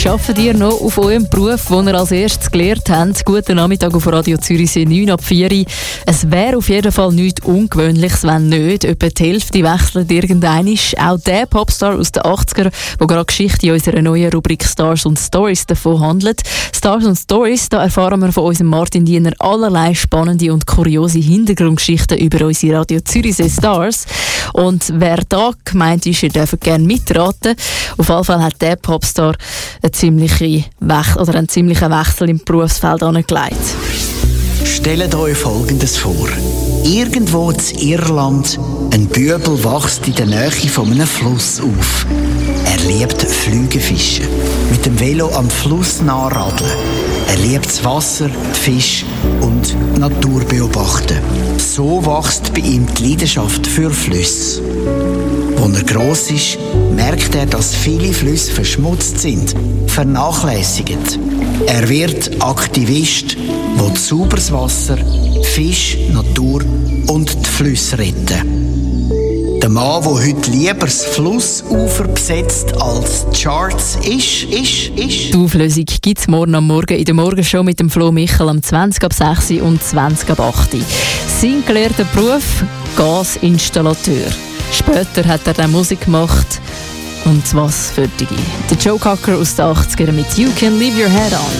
arbeitet ihr noch auf eurem Beruf, den ihr als erstes gelernt habt? Guten Nachmittag auf Radio Zürichsee 9 ab 4 Uhr. Es wäre auf jeden Fall nichts Ungewöhnliches, wenn nicht. Etwa die Hälfte wechselt irgendwann. Auch der Popstar aus den 80er, der gerade Geschichte in unserer neuen Rubrik Stars und Stories davon handelt. Stars und Stories, da erfahren wir von unserem Martin Diener allerlei spannende und kuriose Hintergrundgeschichten über unsere Radio Zürichsee Stars. Und wer da gemeint ist, ihr dürft gerne mitraten. Auf jeden Fall hat der Popstar einen ziemlichen Wechsel im Berufsfeld angelegt. Stellt euch Folgendes vor. Irgendwo in Irland, ein Bübel wächst in der Nähe von einem Fluss auf. Er liebt Flügelfischen, mit dem Velo am Fluss nachradeln. Er liebt das Wasser, die Fische und die Natur beobachten. So wächst bei ihm die Leidenschaft für Flüsse. Als er gross ist, merkt er, dass viele Flüsse verschmutzt sind, vernachlässigt. Er wird Aktivist, der sauberes Wasser, Fisch, Natur und die Flüsse retten. Der Mann, der heute lieber das Flussufer besetzt als die Charts ist. Die Auflösung gibt es morgen am Morgen in der Morgenshow mit dem Flo Michel am 20 ab 6 und 20 ab 8. Sein gelehrter Beruf, Gasinstallateur. Später hat er dann Musik gemacht und was für die. Der Joe Cocker aus den 80ern mit «You Can Leave Your Head On».